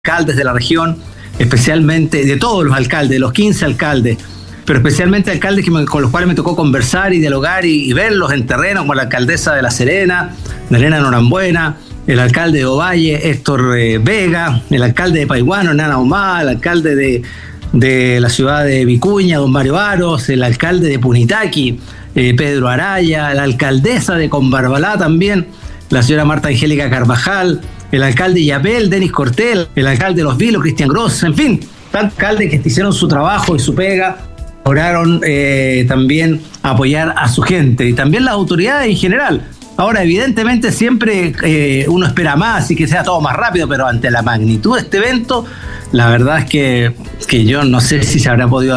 alcaldes de la región, especialmente de todos los alcaldes, de los 15 alcaldes, pero especialmente alcaldes con los cuales me tocó conversar y dialogar y verlos en terreno, como la alcaldesa de La Serena, Elena Norambuena, el alcalde de Ovalle, Héctor Vega, el alcalde de Paihuano, Nana Humá, el alcalde de la ciudad de Vicuña, don Mario Aros, el alcalde de Punitaqui, Pedro Araya, la alcaldesa de Combarbalá también, la señora Marta Angélica Carvajal, el alcalde de Yapel, Denis Cortel, el alcalde de Los Vilos, Cristian Gross, en fin, tantos alcaldes que hicieron su trabajo y su pega, lograron también apoyar a su gente y también las autoridades en general. Ahora, evidentemente, siempre uno espera más y que sea todo más rápido, pero ante la magnitud de este evento, la verdad es que yo no sé si hubiera podido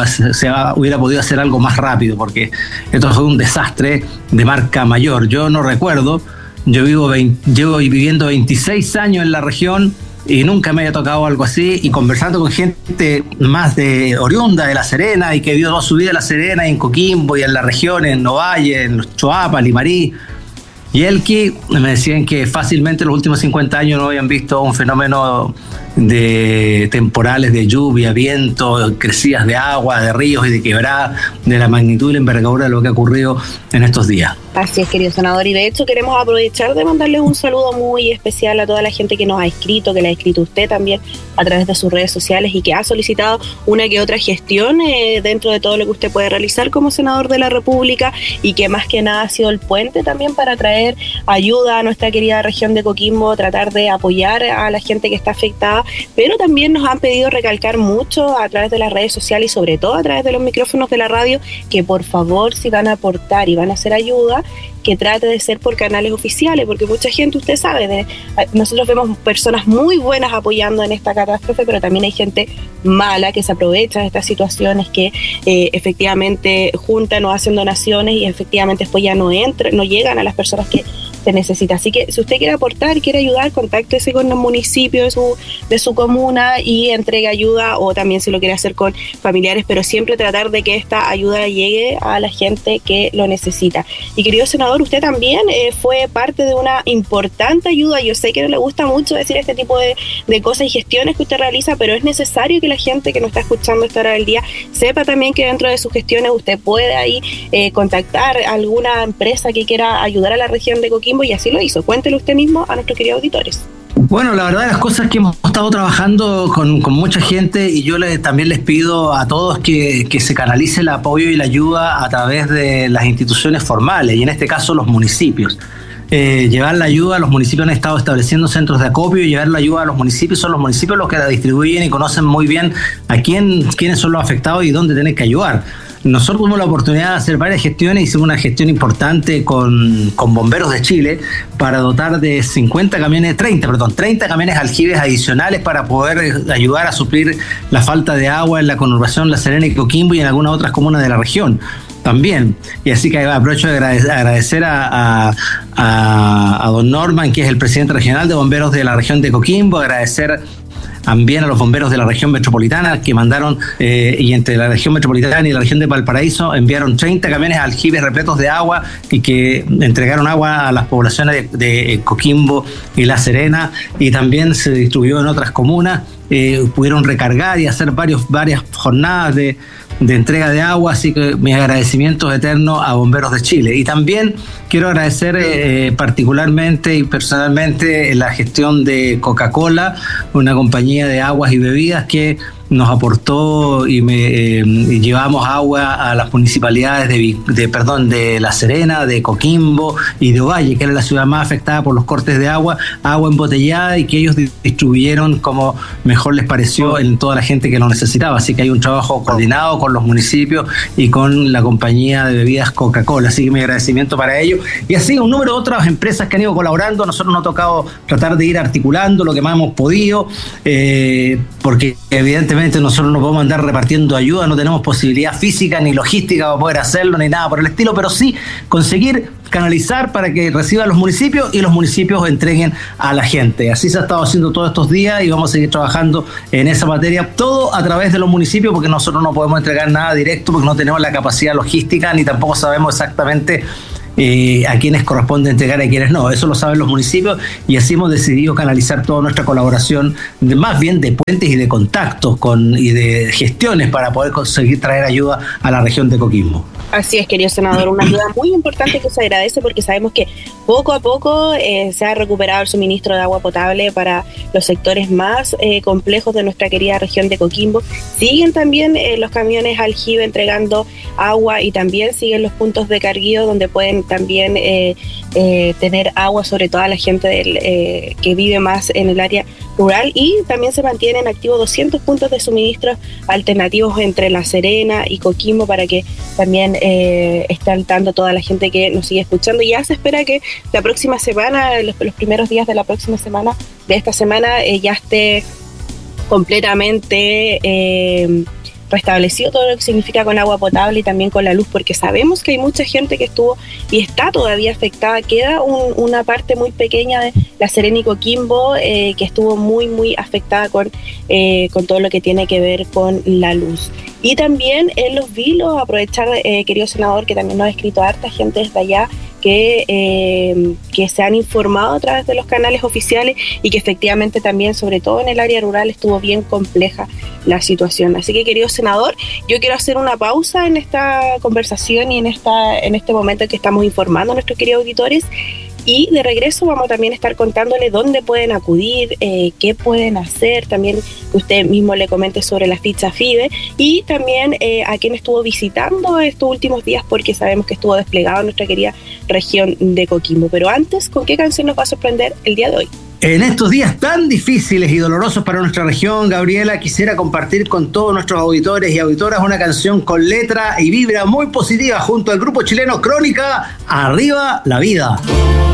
hacer algo más rápido, porque esto fue un desastre de marca mayor. Yo no recuerdo, llevo viviendo 26 años en la región y nunca me había tocado algo así, y conversando con gente más de oriunda de La Serena y que vivió toda su vida en La Serena y en Coquimbo y en la región, en Ovalle, en Choapa, Limarí y Elqui, me decían que fácilmente en los últimos 50 años no habían visto un fenómeno de temporales de lluvia, viento, crecidas de agua, de ríos y de quebradas, de la magnitud y la envergadura de lo que ha ocurrido en estos días. Así es, querido senador, y de hecho queremos aprovechar de mandarles un saludo muy especial a toda la gente que nos ha escrito, que le ha escrito usted también a través de sus redes sociales y que ha solicitado una que otra gestión dentro de todo lo que usted puede realizar como senador de la República, y que más que nada ha sido el puente también para traer ayuda a nuestra querida región de Coquimbo, tratar de apoyar a la gente que está afectada, pero también nos han pedido recalcar mucho a través de las redes sociales y sobre todo a través de los micrófonos de la radio, que por favor, si van a aportar y van a hacer ayuda, que trate de ser por canales oficiales, porque mucha gente, usted sabe, nosotros vemos personas muy buenas apoyando en esta catástrofe, pero también hay gente mala que se aprovecha de estas situaciones, que efectivamente juntan o hacen donaciones y efectivamente después ya no llegan a las personas que se necesita. Así que si usted quiere aportar, quiere ayudar, contáctese con el municipio de su comuna y entregue ayuda, o también si lo quiere hacer con familiares, pero siempre tratar de que esta ayuda llegue a la gente que lo necesita. Y querido senador, usted también fue parte de una importante ayuda. Yo sé que no le gusta mucho decir este tipo de cosas y gestiones que usted realiza, pero es necesario que la gente que nos está escuchando a esta hora del día sepa también que dentro de sus gestiones usted puede ahí contactar a alguna empresa que quiera ayudar a la región de Coquimbo, y así lo hizo. Cuéntelo usted mismo a nuestros queridos auditores. Bueno, la verdad, las cosas que hemos estado trabajando con mucha gente, y yo también les pido a todos que se canalice el apoyo y la ayuda a través de las instituciones formales, y en este caso los municipios. Llevar la ayuda, los municipios han estado estableciendo centros de acopio, y llevar la ayuda a los municipios, son los municipios los que la distribuyen y conocen muy bien a quiénes son los afectados y dónde tienen que ayudar. Nosotros tuvimos la oportunidad de hacer varias gestiones, hicimos una gestión importante con Bomberos de Chile para dotar de 30 camiones aljibes adicionales para poder ayudar a suplir la falta de agua en la conurbación La Serena y Coquimbo y en algunas otras comunas de la región también. Y así que aprovecho de agradecer a don Norman, que es el presidente regional de bomberos de la región de Coquimbo, agradecer también a los bomberos de la región metropolitana que mandaron, y entre la región metropolitana y la región de Valparaíso enviaron 30 camiones aljibes repletos de agua y que entregaron agua a las poblaciones de Coquimbo y La Serena, y también se distribuyó en otras comunas. Pudieron recargar y hacer varias jornadas de entrega de agua, así que mis agradecimientos eternos a Bomberos de Chile. Y también quiero agradecer particularmente y personalmente la gestión de Coca-Cola, una compañía de aguas y bebidas que nos aportó y llevamos agua a las municipalidades de La Serena, de Coquimbo y de Ovalle, que era la ciudad más afectada por los cortes de agua embotellada, y que ellos distribuyeron como mejor les pareció en toda la gente que lo necesitaba. Así que hay un trabajo coordinado con los municipios y con la compañía de bebidas Coca-Cola, así que mi agradecimiento para ellos. Y así un número de otras empresas que han ido colaborando. A nosotros nos ha tocado tratar de ir articulando lo que más hemos podido, porque evidentemente nosotros no podemos andar repartiendo ayuda, no tenemos posibilidad física ni logística para poder hacerlo ni nada por el estilo, pero sí conseguir canalizar para que reciban los municipios y los municipios entreguen a la gente. Así se ha estado haciendo todos estos días y vamos a seguir trabajando en esa materia, todo a través de los municipios, porque nosotros no podemos entregar nada directo porque no tenemos la capacidad logística ni tampoco sabemos exactamente a quienes corresponde entregar y a quienes no. Eso lo saben los municipios y así hemos decidido canalizar toda nuestra colaboración, más bien de puentes y de contactos y de gestiones para poder conseguir traer ayuda a la región de Coquimbo. Así es, querido senador, una ayuda muy importante que se agradece porque sabemos que poco a poco se ha recuperado el suministro de agua potable para los sectores más complejos de nuestra querida región de Coquimbo. Siguen también los camiones aljibe entregando agua y también siguen los puntos de carguío donde pueden también tener agua, sobre todo a la gente que vive más en el área rural, y también se mantienen activos 200 puntos de suministro alternativos entre La Serena y Coquimbo para que también esté al tanto toda la gente que nos sigue escuchando. Ya se espera que la próxima semana, los primeros días de la próxima semana, de esta semana, ya esté completamente restablecido todo lo que significa con agua potable y también con la luz, porque sabemos que hay mucha gente que estuvo y está todavía afectada. Queda una parte muy pequeña de La Serena y Coquimbo que estuvo muy afectada con todo lo que tiene que ver con la luz. Y también en Los Vilos, aprovechar, querido senador, que también nos ha escrito harta gente desde allá, que se han informado a través de los canales oficiales y que efectivamente también, sobre todo en el área rural, estuvo bien compleja la situación. Así que, querido senador, yo quiero hacer una pausa en esta conversación y en este momento en que estamos informando a nuestros queridos auditores. Y de regreso vamos también a estar contándole dónde pueden acudir, qué pueden hacer, también que usted mismo le comente sobre la ficha FIDE y también a quién estuvo visitando estos últimos días, porque sabemos que estuvo desplegado en nuestra querida región de Coquimbo. Pero antes, ¿con qué canción nos va a sorprender el día de hoy? En estos días tan difíciles y dolorosos para nuestra región, Gabriela, quisiera compartir con todos nuestros auditores y auditoras una canción con letra y vibra muy positiva junto al grupo chileno Crónica, Arriba la Vida.